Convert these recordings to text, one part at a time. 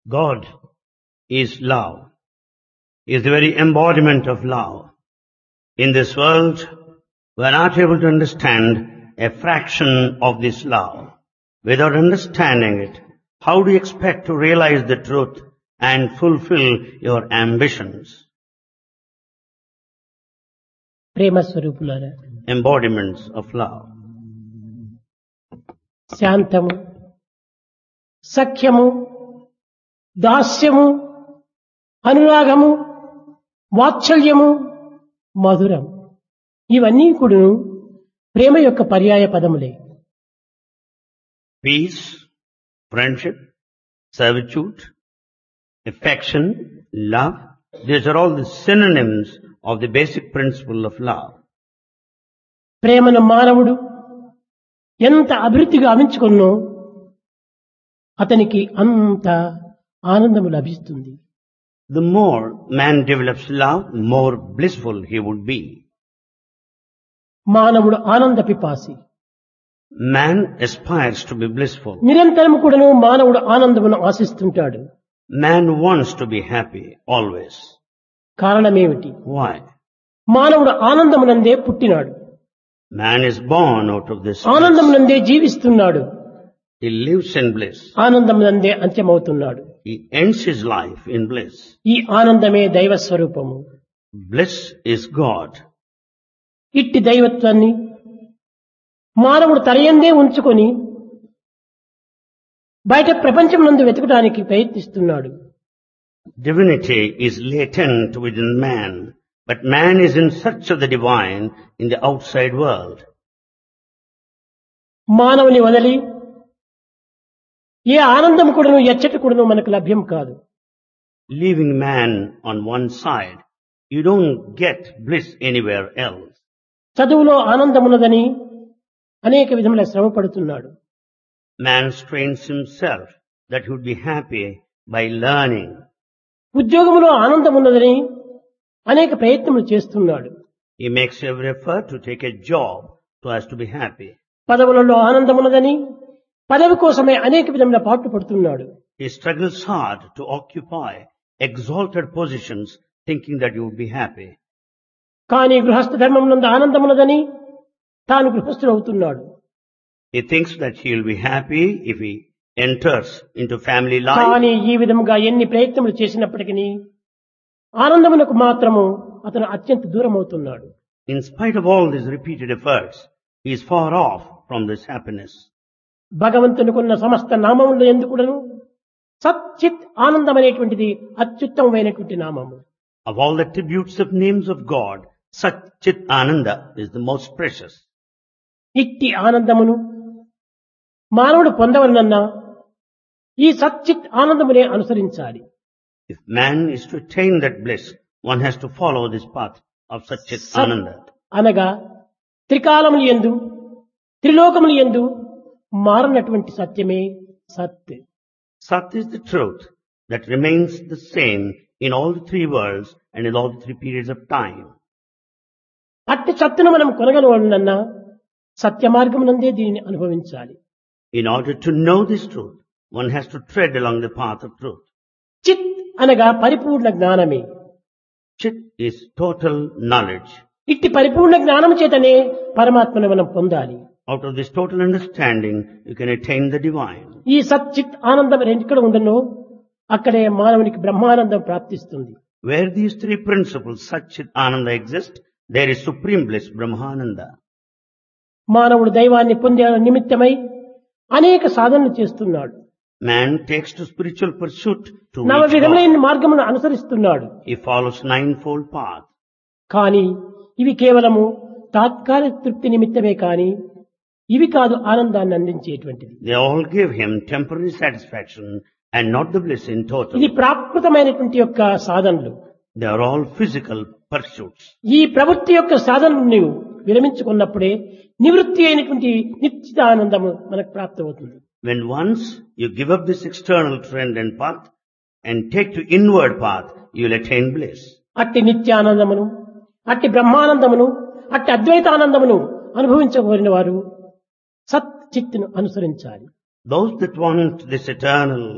God is love, is the very embodiment of love. In this world, we are not able to understand a fraction of this love. Without understanding it, how do you expect to realize the truth and fulfill your ambitions? ప్రేమ స్వరూపులారా, Embodiments of love. శాంతము, సఖ్యము, దాస్యము, అనురాగము, వాత్సల్యము, మధురం, ఇవన్నీ కూడా ప్రేమ యొక్క పర్యాయ పదములే. Peace, friendship, servitude, affection, love, these are all the synonyms of the basic principle of love. ప్రేమను మానవుడు ఎంత అభివృద్ధిగా ఆవించుకున్నో అతనికి అంత ఆనందము లభిస్తుంది. The more man develops love, more blissful he would be. మానవుడు ఆనంద పిపాసి. Man aspires to be blissful. నిరంతరము కూడాను మానవుడు ఆనందమును ఆశిస్తుంటాడు. Man wants to be happy always. కారణమేమిటి? Why? మానవుడు ఆనందమునందే పుట్టినాడు, Man is born out of this bliss. ఆనందమునందే జీవిస్తున్నాడు, He lives in bliss. ఆనందమునందే అంత్యమవుతున్నాడు. He ends his life in bliss. ఈ ఆనందమే దైవ స్వరూపము. Bliss is God. ఇట్టి దైవత్వాన్ని మానవుడు తనయందే ఉంచుకొని బయట ప్రపంచమునందు వెతకడానికి ప్రయత్నిస్తున్నాడు. Divinity is latent within man, but man is in search of the divine in the outside world. మానవుని వదలి ఏ ఆనందం కూడాను ఎచ్చట కూడాను మనకు లభ్యం కాదు. Leaving man on one side, you don't get bliss anywhere else. చదువులో ఆనందమున్నదని అనేక విధముల శ్రమ పడుతున్నాడు. Man strains himself that he would be happy by learning. ఉద్యోగములో ఆనందమున్నదని అనేక ప్రయత్నములు చేస్తున్నాడు. He makes every effort to take a job so as to be happy. పదవులలో ఆనందమున్నదని పదవి కోసమే అనేక విధముల పాటు పడుతున్నాడు. He struggles hard to occupy exalted positions thinking that you would be happy. కానీ గృహస్థ ధర్మమునందు ఆనందమున్నదని తాను గృహస్థుడు అవుతున్నాడు. He thinks that he will be happy if he enters into family life. కానీ ఈ విధముగా ఎన్ని ప్రయత్నములు చేసినప్పటికీ ఆనందమునకు మాత్రము అతను అత్యంత దూరం అవుతున్నాడు. In spite of all these repeated efforts, he is far off from this happiness. భగవంతునికున్న సమస్త నామములు ఎందుకుడను సచ్చిత్ ఆనందం అనేటువంటిది అత్యుత్తమమైనటువంటి నామము. Of all the attributes of names of God, Satchit Ananda is the most precious. ఇట్టి ఆనందమును మానవుడు పొందవలనన్నా ఈ సచ్చిత్ ఆనందమునే అనుసరించాలి. If man is to attain that bliss, one has to follow this path of Satchit సత్ Ananda. అనగా త్రికాలములు యందు త్రిలోకములు యందు మారనటువంటి సత్యమే సత్. Sat is the truth that remains the same in all the three worlds and in all the three periods of time. అట్టి సత్తును మనం కొనగలవలనన్నా సత్య మార్గమునందే దీనిని అనుభవించాలి. In order to know this truth, one has to tread along the path of truth. చిత్ అనగా పరిపూర్ణ జ్ఞానమే. Chit is total knowledge. ఇట్టి పరిపూర్ణ జ్ఞానము చేతనే పరమాత్మను మనం పొందాలి. Out of this total understanding, you can attain the divine. ఈ సచ్చిత్ ఆనందం ఎక్కడ ఉండనో అక్కడే మానవునికి బ్రహ్మానందం ప్రాప్తిస్తుంది. Where these three principles, Satchit Ananda, exist, there is supreme bliss, Brahmananda. మానవుడు దైవాన్ని పొందే నిమిత్తమై అనేక సాధనలు చేస్తున్నాడు. Man takes to spiritual pursuit to నవ reach God. విధములైన మార్గమును అనుసరిస్తున్నాడు. He follows ninefold path. కానీ ఇవి కేవలము తాత్కాలిక తృప్తి నిమిత్తమే కానీ ఇవి కాదు ఆనందాన్ని అందించేటువంటిది. They all give him temporary satisfaction and not the bliss in total. ఇది ప్రాకృతమైనటువంటి యొక్క సాధనలు. They are all physical pursuits. ఈ ప్రవృత్తి యొక్క సాధనలు నీవు విరమించుకున్నప్పుడే నివృత్తి అయినటువంటి నిశ్చిత ఆనందము మనకు ప్రాప్తమవుతుంది. When once you give up this external trend and path and take to inward path, you will attain bliss. అట్టి నిత్యానందమును, అట్టి బ్రహ్మానందమును, అట్టి అద్వైతానందమును అనుభవించగోరిన వారు సత్ చిత్తును అనుసరించాలి. Those that want this eternal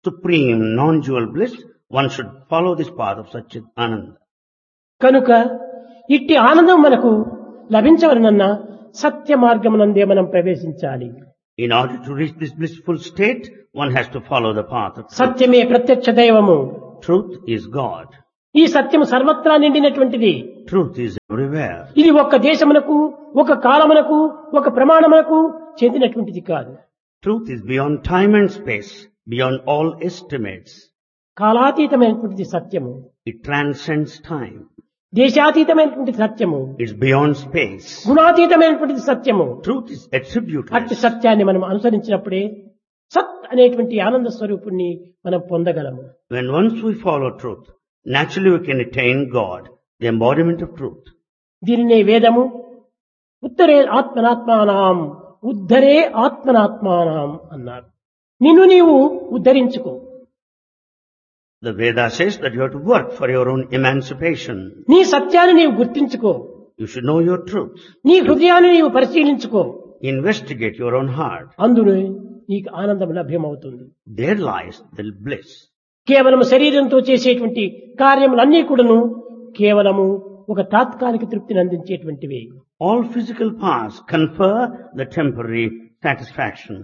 supreme, non-dual bliss, one should follow this path of Satchit Ananda. కనుక ఇట్టి ఆనందం మనకు లభించవలనన్నా సత్య మార్గమునందే మనం ప్రవేశించాలి. In order to reach this blissful state, one has to follow the path of truth. సత్యమే ప్రత్యక్ష దైవము. Truth is God. ఈ సత్యము సర్వత్రా నిండినటువంటిది. Truth is everywhere. ఇది ఒక్క దేశమునకు, ఒక కాలమునకు, ఒక ప్రమాణమునకు చెందినటువంటిది కాదు. Truth is beyond time and space, beyond all estimates. కాలాతీతమైనటువంటిది సత్యము. It transcends time. దేశాతీతమైనటువంటి సత్యము. It's beyond space. గుణాతీతమైనటువంటి సత్యము. Truth is attributeless. అట్టి సత్యాన్ని మనం అనుసరించినప్పుడే సత్ అనేటువంటి ఆనంద స్వరూపుణ్ణి మనం పొందగలము. When once we follow truth, naturally we can attain God, the embodiment of truth. దీనినే వేదము ఉత్తరే ఆత్మనాత్మానాం ఉద్ధరే ఆత్మనాత్మానాం అన్నారు. నిన్ను నీవు ఉద్ధరించుకో. The Veda says that you have to work for your own emancipation. నీ సత్యాన్ని నీవు గుర్తించుకో. You should know your truth. నీ హృదయాన్ని నీవు పరిశీలించుకో. Investigate your own heart. అందులో నీకు ఆనందం లభ్యమవుతుంది. There lies the bliss. కేవలం శరీరంతో చేసేటువంటి కార్యములన్నీ కూడాను కేవలము ఒక తాత్కాలిక తృప్తిని అందించేటువంటివి. All physical paths confer the temporary satisfaction.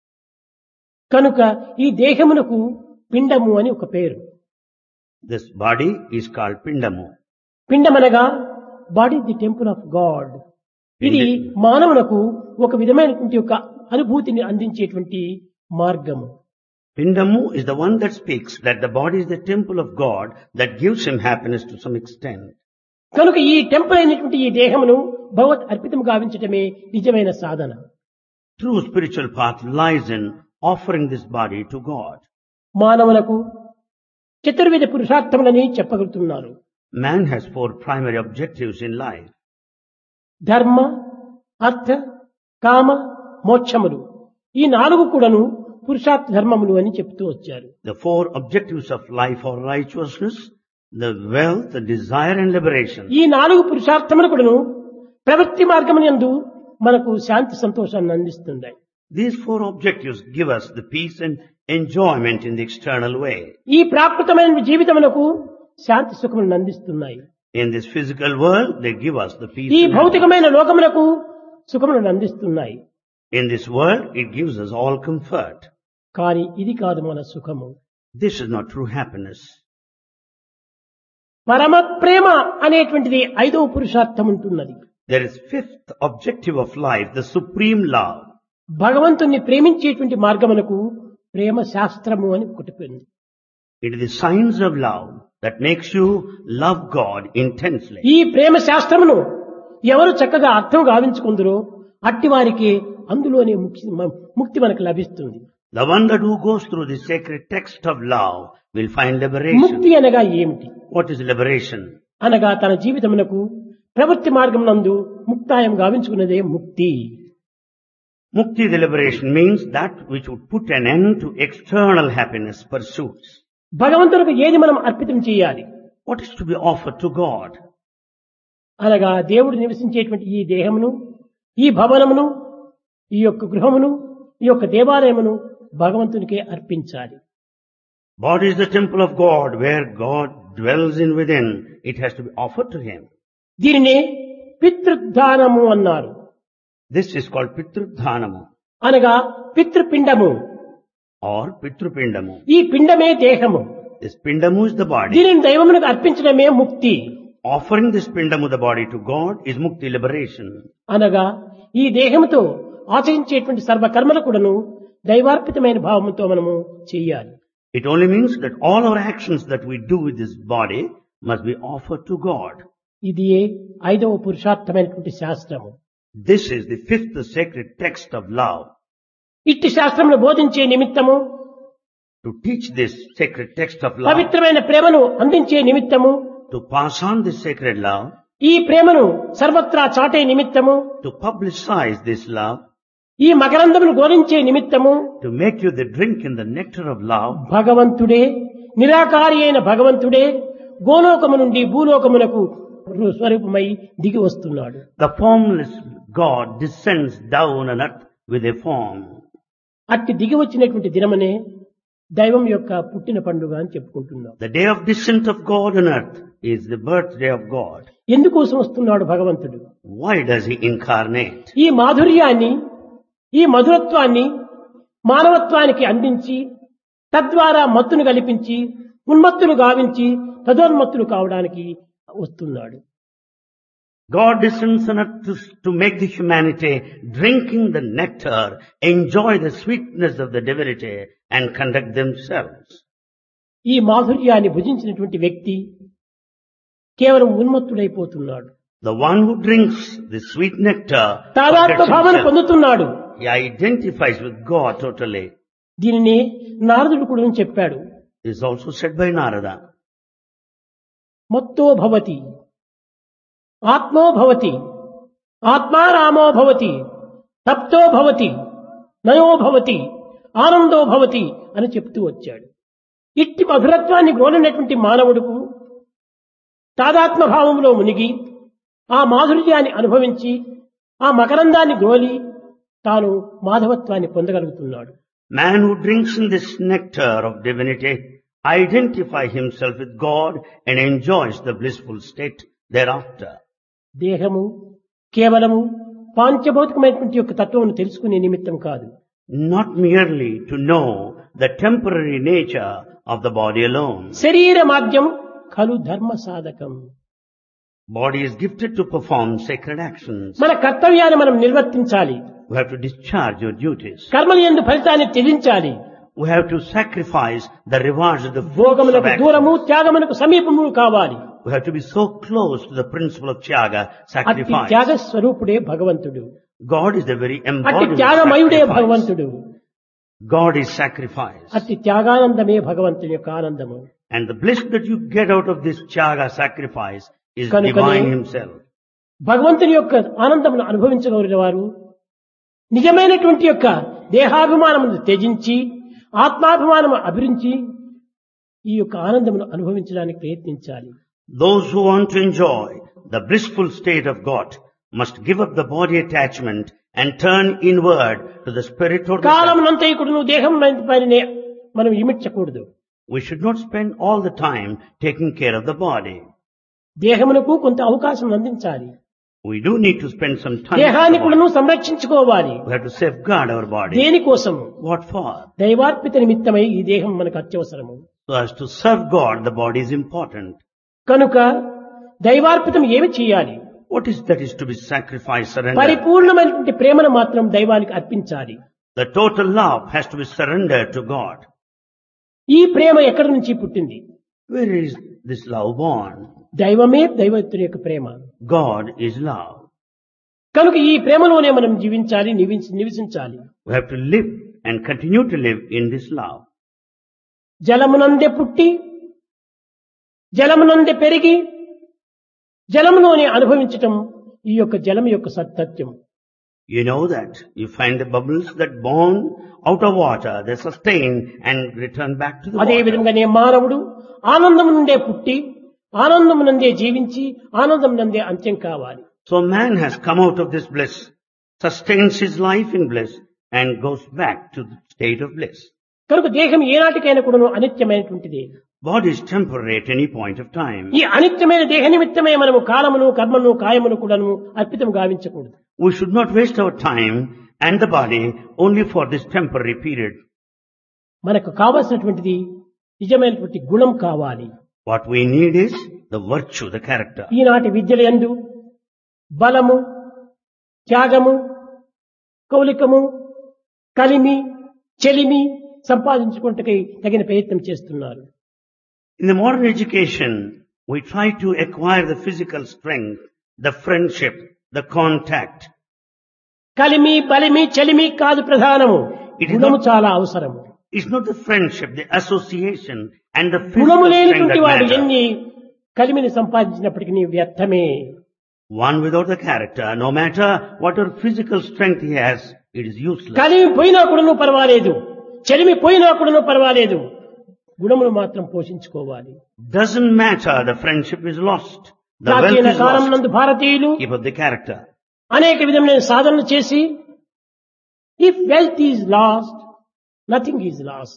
కనుక ఈ దేహమునకు పిండము అని ఒక పేరు. This body is called Pindamu. పిండమనగా body the temple of God. ఇది మానవులకు ఒక విధమైనటువంటి ఒక అనుభూతిని అందించేటువంటి మార్గము. Pindamu is the one that speaks that the body is the temple of God that gives him happiness to some extent. కనుక ఈ టెంపుల్ అయినటువంటి ఈ దేహమును భగవత్ అర్పితం గావించటమే నిజమైన సాధన. True spiritual path lies in offering this body to God. మానవులకు చతుర్విధ పురుషార్థములని చెప్పగలుగుతున్నారు. Man has 4 primary objectives in life. ధర్మ, అర్థ, కామ, మోక్షములు. ఈ 4 కూడాను పురుషార్థ ధర్మములు అని చెప్తూ వచ్చారు. The 4 objectives of life are righteousness, the wealth, the desire and liberation. ఈ 4 పురుషార్థములు కూడాను ప్రవృత్తి మార్గమునందు మనకు శాంతి సంతోషాన్ని అందిస్తుంది. These 4 objectives give us the peace and enjoyment in the external way. ఈ ప్రాకృతమైన జీవితమునకు శాంతి సుఖములను అందిస్తున్నాయి. In this physical world, they give us the peace. ఈ and భౌతికమైన లోకమునకు సుఖములను అందిస్తున్నాయి. in this world, it gives us all comfort. కానీ ఇది కాదు మన సుఖము. This is not true happiness. పరమ ప్రేమ అనేటువంటిది 5వ పురుషార్థం ఉంటున్నది. There is 5th objective of life, the supreme love. భగవంతుణ్ణి ప్రేమించేటువంటి మార్గమునకు ప్రేమ శాస్త్రము అని ఒకటి ఉంది. It is the science of love that makes you love God intensely. ఈ ప్రేమ శాస్త్రమును ఎవరు చక్కగా అర్థం గావించుకుందరో అట్టి వారికి అందులోనే ముక్తి మనకు లభిస్తుంది. The one that who goes through the sacred text of love will find liberation. ముక్తి అనగా ఏమిటి? What is liberation? అనగా తన జీవితమునకు ప్రవృత్తి మార్గం నందు ముక్తాయం గావించుకున్నదే ముక్తి. Mukti, the liberation, means that which would put an end to external happiness pursuits. భగవంతునికి ఏది మనం అర్పితం చేయాలి? What is to be offered to God? అనగా దేవుడు నివసించేటువంటి ఈ దేహమును, ఈ భవనమును, ఈ యొక్క గృహమును, ఈ యొక్క దేవాలయమును భగవంతునికే అర్పించాలి. Body is the temple of God where God dwells in within. It has to be offered to Him. దీనినే పితృదానము అన్నారు. This is called Pitrudhanamu అనగా పితృపిండము or Pitrupindamu. ఈ పిండమే దేహము. This Pindamu is the body. దీనిని దైవమునకు అర్పించడమే ముక్తి. Offering this Pindamu, the body, to God is Mukti, liberation. అనగా ఈ దేహముతో ఆచరించేటువంటి సర్వకర్మలు కూడాను దైవార్పితమైన భావముతో మనము చేయాలి. It only means that all our actions that we do with this body must be offered to God. ఇది 5వ పురుషార్థమైనటువంటి శాస్త్రము. This is the 5th sacred text of love. ఇట్టి శాస్త్రమును బోధించే నిమిత్తము, To teach this sacred text of love, పవిత్రమైన ప్రేమను అందించే నిమిత్తము, to pass on this sacred love, ఈ ప్రేమను సర్వత్రా చాటే నిమిత్తము, to publicize this love, ఈ మకరందమును గోరించే నిమిత్తము, to make you the drink in the nectar of love, భగవంతుడే, నిరాకారి అయిన భగవంతుడే గోలోకము నుండి భూలోకమునకు స్వరూపమై దిగి వస్తున్నాడు. the formless God descends down on earth with a form. అట్టి దిగి వచ్చినటువంటి దినమనే దైవం యొక్క పుట్టిన పండుగ అని చెప్పుకుంటున్నాం. The day of descent of God on earth is the birthday of God. ఎందుకోసం వస్తున్నాడు భగవంతుడు? Why does he incarnate? ఈ మాధుర్యాన్ని, ఈ మధురత్వాన్ని మానవత్వానికి అందించి తద్వారా మత్తును కల్పించి ఉన్మత్తులు గావించి తదోన్మత్తులు కావడానికి వస్తున్నాడు. God descends on earth to make the humanity drinking the nectar, enjoy the sweetness of the divinity and conduct themselves. ఈ మాధుర్యాన్ని భుజించినటువంటి వ్యక్తి కేవలం ఉన్మత్తుడైపోతున్నాడు. The one who drinks the sweet nectar తాదాత్మ forgets భావన himself. పొందుతున్నాడు. He identifies with God totally. దీనిని నారదుడు కూడా చెప్పాడు. This is also said by Narada. మత్తో భవతి, ఆత్మో భవతి, ఆత్మారామో భవతి, తప్తో భవతి, నయో భవతి, ఆనందో భవతి అని చెప్తూ వచ్చాడు. ఇట్టి మధురత్వాన్ని గ్రోలినటువంటి మానవుడుకు తాదాత్మ భావంలో మునిగి ఆ మాధుర్యాన్ని అనుభవించి ఆ మకరందాన్ని గ్రోలి తాను మాధవత్వాన్ని పొందగలుగుతున్నాడు. Man who drinks in this nectar of divinity identifies himself with God and enjoys the blissful state thereafter. దేహము కేవలము పాంచభౌతికమైనటువంటి యొక్క తత్వమును తెలుసుకునే నిమిత్తం కాదు. Not merely to know the temporary nature of the body alone. శరీర మాధ్యం ఖలు ధర్మ సాధకం. Body is gifted to perform sacred actions. మన కర్తవ్యాన్ని మనం నిర్వర్తించాలి. We have to discharge your duties. కర్మల యందు ఫలితాన్ని త్యజించాలి. We have to sacrifice the rewards of the fruits of భోగములకు దూరము, actions. త్యాగమునకు సమీపము కావాలి. We have to be so close to the principle of Tyaga, అట్టి sacrifice. త్యాగ స్వరూపుడే భగవంతుడు. God is the very అట్టి embodiment of త్యాగమయుడే sacrifice. భగవంతుడు. God is sacrifice. అట్టి త్యాగానందమే భగవంతుని యొక్క ఆనందము. And the bliss that you get out of this Tyaga sacrifice is కనుకనే divine himself. భగవంతుని యొక్క ఆనందమును అనుభవించగలిగిన వారు నిజమైనటువంటి యొక్క దేహాభిమానమును త్యజించి ఆత్మాభిమానము అభిరించి ఈ యొక్క ఆనందమును అనుభవించడానికి ప్రయత్నించాలి. Those who want to enjoy the blissful state of God must give up the body attachment and turn inward to the spirit or the self. కాలమునంతైకుడును దేహం పైనే మనం ఇమిడ్చకూడదు. We should not spend all the time taking care of the body. దేహమునకు కొంత అవకాశం అందించాలి. We do need to spend some time with దేహాన్ని the కూడాను body. సంరక్షించుకోవాలి. We have to safeguard our body. దేనికోసం? What for? దైవార్పిత నిమిత్తమై ఈ దేహం మనకు అత్యవసరము. So as to serve God, the body is important. కనుక దైవార్పితం ఏమి చేయాలి? What is that is to be sacrificed, surrendered? పరిపూర్ణమైనటువంటి ప్రేమను మాత్రం దైవానికి అర్పించాలి. The total love has to be surrendered to God. ఈ ప్రేమ ఎక్కడి నుంచి పుట్టింది? Where is this love born? దైవమే దైవత్తుని యొక్క ప్రేమ. God is love. కనుక ఈ ప్రేమలోనే మనం జీవించాలి, నివసించాలి. We have to live and continue to live in this love. జలమునందే పుట్టి జలమునందే పెరిగి జలములోనే అనుభవించటం ఈ యొక్క జలం యొక్క సత్యం. You know that. You find the bubbles that born out of water, they sustain and return back to the అదే water. విధంగానే మానవుడు ఆనందము నుండే పుట్టి ఆనందము నందే జీవించి ఆనందం నందే అంత్యం కావాలి. So man has come out of this bliss, sustains his life in bliss and goes back to the state of bliss. కనుక దేహం ఏనాటికైనా కూడాను అనిత్యమైనటువంటిది. Body is temporary at any point of time. ఈ అనిత్యమైన దేహ నిమిత్తమే మనము కాలమును కర్మను కాయమును కూడాను అర్పితం గావించకూడదు. We should not waste our time and the body only for this temporary period. మనకు కావలసినటువంటిది నిజమైనటువంటి గుణం కావాలి. What we need is the virtue, the character. ఈనాటి విద్యలందు బలము, త్యాగము, కౌలికము, కలిమి, చెలిమి సంపాదించుకుంటకై తగిన ప్రయత్నం చేస్తున్నారు. In the modern education, we try to acquire the physical strength, the friendship, the contact. కలిమి, బలిమి, చెలిమి కాదు ప్రధానము. It is గుణము not- చాలా అవసరము. It's not the friendship, the association and the గుణము physical strength లేనిటువంటి that వాడు matter. ఎన్ని కలిమిని సంపాదించినప్పటికీ వ్యర్థమే. One without the character, no matter whatever physical strength he has, it is useless. కలిమి పోయినా కూడాను పర్వాలేదు, చెలిమి పోయినా కూడాను పర్వాలేదు, గుణమును మాత్రం పోషించుకోవాలి. Doesn't matter, the friendship is lost. The wealth ప్రాచీన is కాలం lost. నందు భారతీయులు Keep up the character. అనేక విధమైన సాధనలు చేసి if wealth is lost nothing is lost,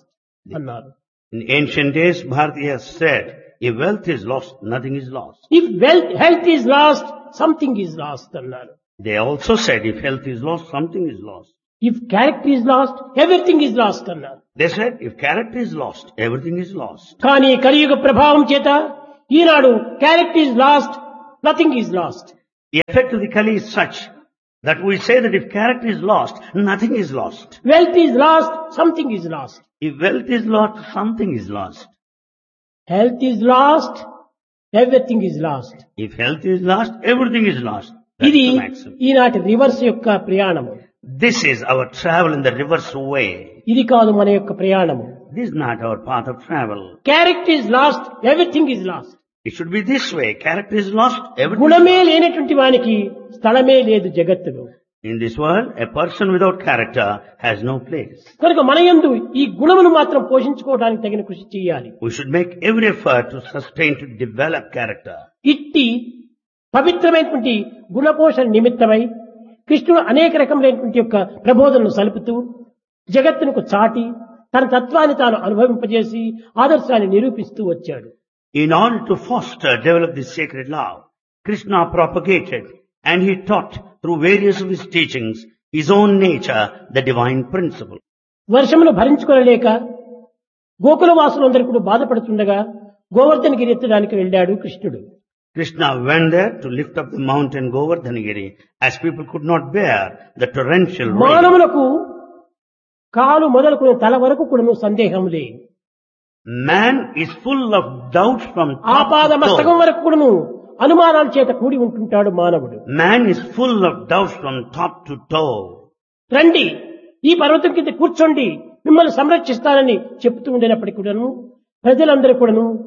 అన్నారు. In ancient days, Bharati has said, if wealth is lost, nothing is lost. If health is lost, something is lost అన్నారు. They also said, if health is lost, something is lost. If character is lost, everything is lost అన్నారు. They said, if character is lost, everything is lost. కానీ కలియుగ ప్రభావం చేత ఈనాడు character is lost, nothing is lost. The effect of the Kali is such that we say that if character is lost, nothing is lost. Wealth is lost, something is lost. If wealth is lost, something is lost. Health is lost, everything is lost. If health is lost, everything is lost. That's ఇది the maxim. ఈనాటి reverse యొక్క ప్రయాణము. This is our travel in the reverse way. ఇది కాదు మన యొక్క ప్రయాణము. This is not our path of travel. Character is lost, everything is lost. It should be this way. Character is lost, everything is గుణమే లేనటువంటి వానికి స్థలమే లేదు జగత్తులో. In this world, a person without character has no place. కనుక మన యందు ఈ గుణమును మాత్రం పోషించుకోవడానికి తగిన కృషి చేయాలి. We should make every effort to sustain, to develop character. ఇట్టి పవిత్రమైనటువంటి గుణపోషణ నిమిత్తమై కృష్ణుడు అనేక రకములైనటువంటి యొక్క ప్రబోధనలు సలుపుతూ జగత్తునకు చాటి తన తత్వాన్ని తాను అనుభవింపజేసి ఆదర్శాన్ని నిరూపిస్తూ వచ్చాడు. In order to foster, develop this sacred love, Krishna propagated and he taught through various of his teachings his own nature, the divine principle. వర్షమును భరించుకోలేక Gokula వాసులందరూ కూడా బాధపడుతుండగా గోవర్ధనగిరి ఎత్తడానికి వెళ్ళాడు కృష్ణుడు. Krishna went there to lift up the mountain Govardhanagiri as people could not bear the torrential rain. మానవులకు కాలు మొదలుకునే తల వరకు కూడా సందేహములే. Man is full of doubts from ఆపాద top to మస్తకం toe. వరకు కూడాను అనుమానాల చేత కూడి ఉంటుంటాడు మానవుడు. Man is full of doubts from top to toe. రండి ఈ పర్వతం కింద కూర్చోండి మిమ్మల్ని సంరక్షిస్తానని చెప్తూ ఉండినప్పటికీ కూడాను ప్రజలందరూ కూడాను